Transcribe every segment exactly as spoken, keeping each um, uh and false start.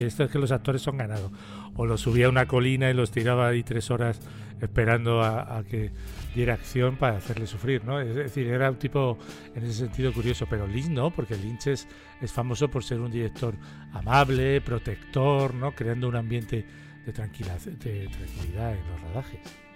Esto es que los actores son ganados. O los subía a una colina y los tiraba ahí tres horas esperando a, a que diera acción para hacerle sufrir, ¿no? Es decir, era un tipo en ese sentido curioso, pero Lynch no, porque Lynch es, es famoso por ser un director amable, protector, ¿no? Creando un ambiente de tranquilidad, de tranquilidad en los rodajes.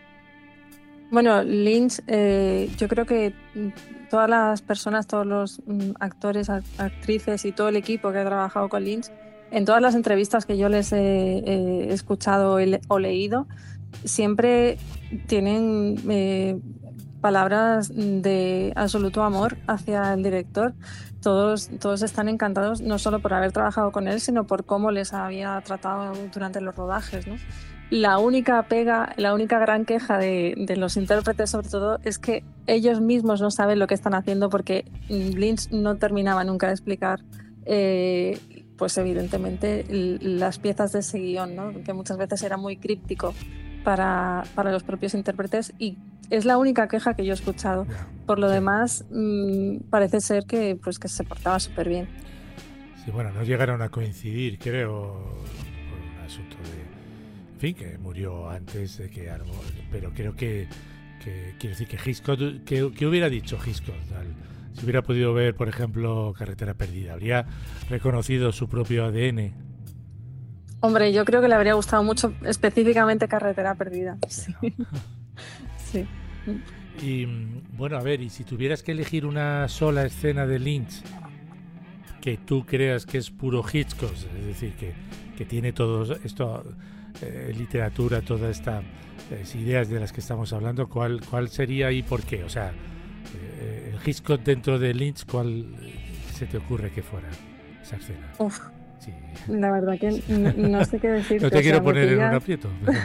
Bueno, Lynch, eh, yo creo que todas las personas, todos los mm, actores, actrices y todo el equipo que ha trabajado con Lynch, en todas las entrevistas que yo les he, he escuchado o leído, siempre tienen eh, palabras de absoluto amor hacia el director. Todos, todos están encantados no solo por haber trabajado con él, sino por cómo les había tratado durante los rodajes, ¿no? La única pega, la única gran queja de, de los intérpretes sobre todo es que ellos mismos no saben lo que están haciendo, porque Lynch no terminaba nunca de explicar eh, pues evidentemente las piezas de ese guión, ¿no? Que muchas veces era muy críptico para, para los propios intérpretes, y es la única queja que yo he escuchado. Por lo sí. demás, mmm, parece ser que, pues, que se portaba súper bien. Sí, bueno, no llegaron a coincidir, creo, por un asunto de... En fin, que murió antes de que armó, pero creo que, que quiero decir que Hitchcock, que, que hubiera dicho Hitchcock, tal, si hubiera podido ver, por ejemplo, Carretera Perdida, habría reconocido su propio A D N. Hombre, yo creo que le habría gustado mucho, específicamente Carretera Perdida. Sí. Sí. Y bueno, a ver, y si tuvieras que elegir una sola escena de Lynch que tú creas que es puro Hitchcock, es decir, que, que tiene todo esto, eh, literatura, todas estas eh, ideas de las que estamos hablando, ¿cuál, cuál sería y por qué? O sea, eh, el Hitchcock dentro de Lynch, ¿cuál se te ocurre que fuera esa escena? Uf, sí. La verdad que no, no sé qué decirte. No te quiero o sea, poner en un aprieto. Pero...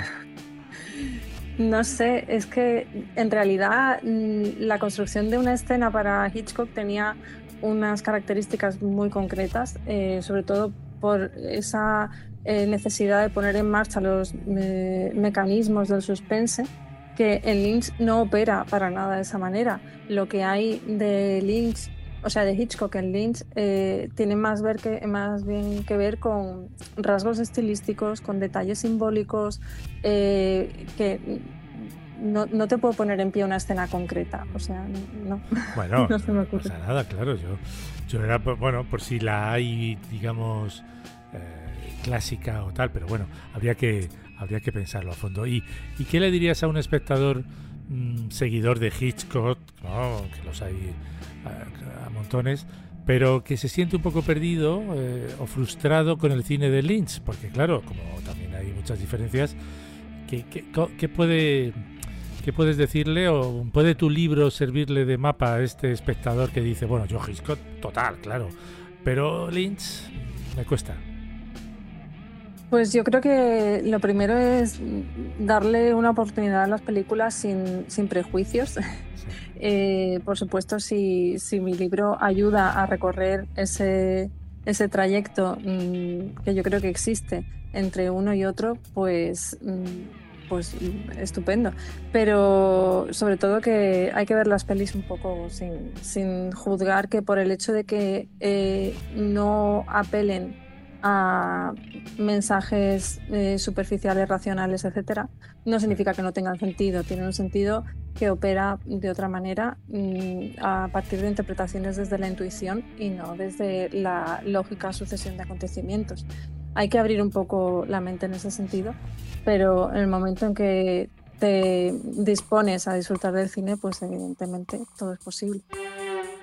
No sé, es que en realidad la construcción de una escena para Hitchcock tenía unas características muy concretas, eh, sobre todo por esa eh, necesidad de poner en marcha los eh, mecanismos del suspense, que en Lynch no opera para nada de esa manera. Lo que hay de Lynch, o sea, de Hitchcock en Lynch, eh, tiene más, ver que, más bien que ver con rasgos estilísticos, con detalles simbólicos, eh, que no, no te puedo poner en pie una escena concreta, o sea, no. Bueno, no se me ocurre. No pasa nada, claro, yo, yo era, bueno, por si la hay, digamos, eh, clásica o tal, pero bueno, habría que, habría que pensarlo a fondo. ¿Y, y qué le dirías a un espectador mmm, seguidor de Hitchcock, no, que los hay a, a montones, pero que se siente un poco perdido eh, o frustrado con el cine de Lynch? Porque claro, como también hay muchas diferencias, ¿qué, qué, qué puede... ¿Qué puedes decirle o puede tu libro servirle de mapa a este espectador que dice, bueno, yo Hitchcock total, claro, pero Lynch me cuesta? Pues yo creo que lo primero es darle una oportunidad a las películas sin, sin prejuicios. Sí. eh, por supuesto, si, si mi libro ayuda a recorrer ese, ese trayecto mmm, que yo creo que existe entre uno y otro, pues... Mmm, pues estupendo, pero sobre todo que hay que ver las pelis un poco sin, sin juzgar, que por el hecho de que eh, no apelen a mensajes eh, superficiales, racionales, etcétera, no significa que no tengan sentido. Tienen un sentido que opera de otra manera mmm, a partir de interpretaciones desde la intuición y no desde la lógica sucesión de acontecimientos. Hay que abrir un poco la mente en ese sentido, pero en el momento en que te dispones a disfrutar del cine, pues evidentemente todo es posible.